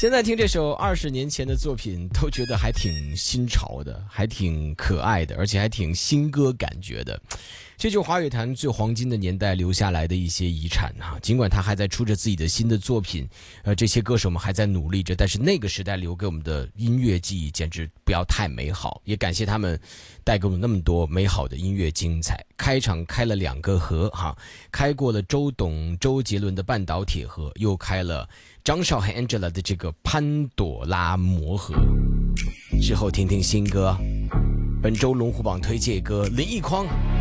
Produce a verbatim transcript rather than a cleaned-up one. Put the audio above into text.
现在听这首二十年前的作品，都觉得还挺新潮的，还挺可爱的，而且还挺新歌感觉的。这就是华语坛最黄金的年代留下来的一些遗产哈。尽管他还在出着自己的新的作品，呃，这些歌手们还在努力着，但是那个时代留给我们的音乐记忆简直不要太美好。也感谢他们带给我们那么多美好的音乐精彩。开场开了两个河哈，开过了周董、周杰伦的半岛铁河，又开了张韶涵 Angela 的这个潘朵拉魔河。之后听听新歌，本周龙虎榜推荐歌林奕匡。